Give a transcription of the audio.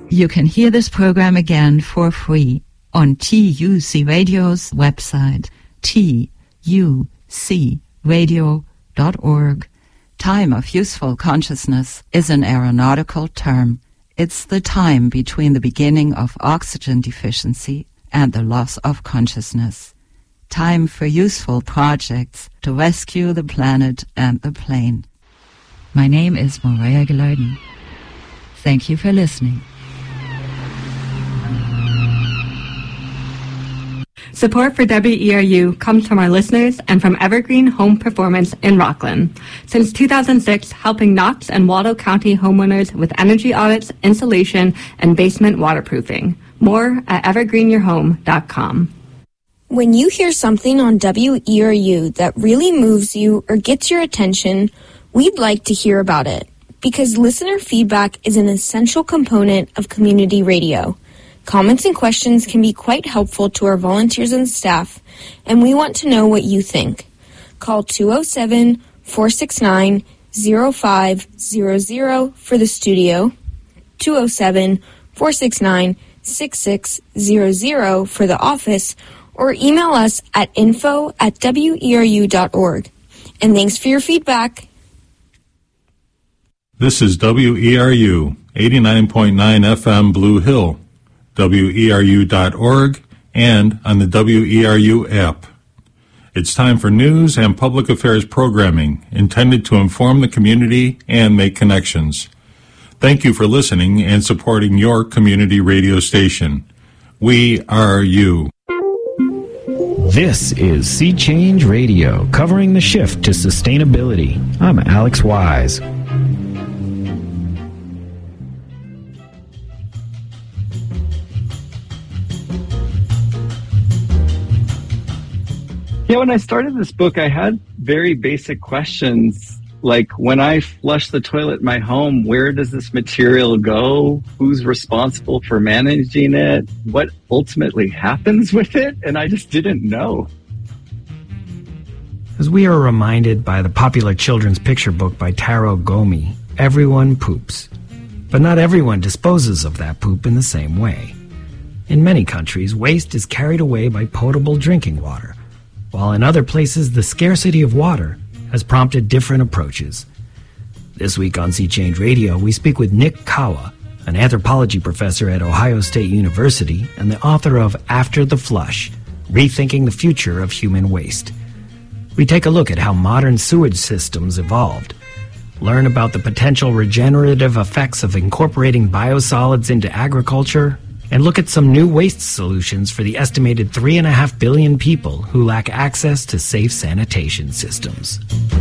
You can hear this program again for free on TUC Radio's website, tucradio.org. Time of useful consciousness is an aeronautical term. It's the time between the beginning of oxygen deficiency and the loss of consciousness. Time for useful projects to rescue the planet and the plane. My name is Morea Geluiden. Thank you for listening. Support for WERU comes from our listeners and from Evergreen Home Performance in Rockland. Since 2006, helping Knox and Waldo County homeowners with energy audits, insulation, and basement waterproofing. More at evergreenyourhome.com. When you hear something on WERU that really moves you or gets your attention, we'd like to hear about it, because listener feedback is an essential component of community radio. Comments and questions can be quite helpful to our volunteers and staff, and we want to know what you think. Call 207-469-0500 for the studio, 207-469-6600 for the office, or email us at info@weru.org. And thanks for your feedback. This is WERU, 89.9 FM Blue Hill, WERU.org, and on the WERU app. It's time for news and public affairs programming intended to inform the community and make connections. Thank you for listening and supporting your community radio station. We are you. This is Sea Change Radio, covering the shift to sustainability. I'm Alex Wise. Yeah, when I started this book, I had very basic questions, like when I flush the toilet in my home, where does this material go? Who's responsible for managing it? What ultimately happens with it? And I just didn't know. As we are reminded by the popular children's picture book by Taro Gomi, everyone poops. But not everyone disposes of that poop in the same way. In many countries, waste is carried away by potable drinking water, while in other places the scarcity of water has prompted different approaches. This week on Sea Change Radio, we speak with Nick Kawa, an anthropology professor at Ohio State University and the author of After the Flush, Rethinking the Future of Human Waste. We take a look at how modern sewage systems evolved, learn about the potential regenerative effects of incorporating biosolids into agriculture, and look at some new waste solutions for the estimated 3.5 billion people who lack access to safe sanitation systems.